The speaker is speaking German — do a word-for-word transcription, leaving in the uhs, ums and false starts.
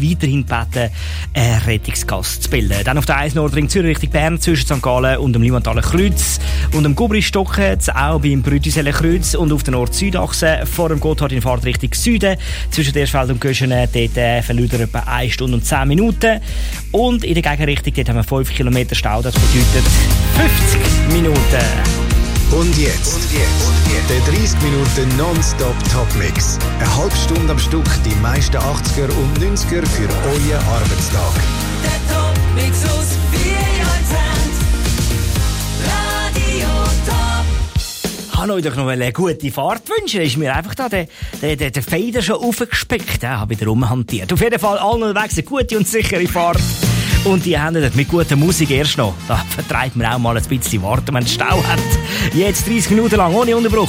weiterhin gebeten, einen Rettungsgast zu bilden. Dann auf der eins Nordring Zürich Richtung Bern zwischen Sankt Gallen und dem Limmathaler Kreuz und dem Gubristocken, auch beim Brütiseler Kreuz und auf der Nord-Süd-Achse vor dem Gotthard in Fahrt Richtung Süden zwischen Ersfeld und Göschenen. Dort äh, verliert er etwa eine Stunde und zehn Minuten. Und in der Gegenrichtung dort haben wir fünf Kilometer Stau, das bedeutet fünfzig Minuten. Und jetzt, und jetzt, und jetzt. Der dreißig Minuten Non-Stop-Top-Mix. Eine halbe Stunde am Stück die meisten achtziger und neunziger für euren Arbeitstag. Der Top-Mix aus vierhundert Radio Top. Ich kann euch doch noch eine gute Fahrt wünschen. Ist mir einfach da der, der, der, der Fader schon aufgespeckt. Den habe ich wieder rumhantiert. Auf jeden Fall allen unterwegs eine gute und sichere Fahrt. Und die haben das mit guter Musik erst noch. Da vertreibt man auch mal ein bisschen warten, wenn es Stau hat. Jetzt dreißig Minuten lang ohne Unterbruch.